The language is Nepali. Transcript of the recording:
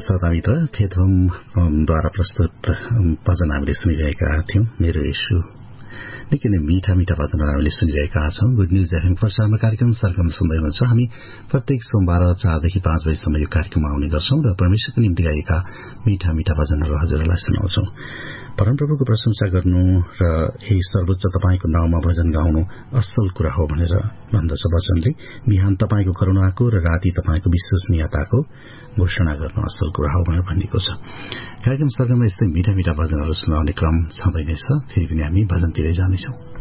श्रोता मित्र, फेथोमद्वारा प्रस्तुत भजन हामीले सुनिरहेका थियौं। मेरो यीशु निकै नै मीठा मीठा भजनहरू हामीले सुनिरहेका छौं। गुड न्यूज एफएम प्रसारमा कार्यक्रम सरगम सुन्दै हुनुहुन्छ। हामी प्रत्येक सोमबार 4 देखि 5 बजेसम्म यो कार्यक्रममा आउने गर्छौं र परमेश्वरको निम्ति गाएका मीठा मीठा भजनहरू हजुरहरूलाई सुनाउँछौं। परमप्रभुको प्रशंसा गर्नु र हे सर्वोच्च तपाईको नाउँमा भजन गाउनु असल कुरा हो भनेर भन्दछ वचनले। बिहान तपाईको करुणाको र राति तपाईको विश्वसनीयताको घोषणा गर्नु असल कुरा हो भनेर भनिएको छ। कार्यक्रम सरगममा यस्तै मीठा मीठा भजनहरू सुनाउने क्रम छँदै नै छ। फेरि पनि हामी भजनतिरै जानेछौं।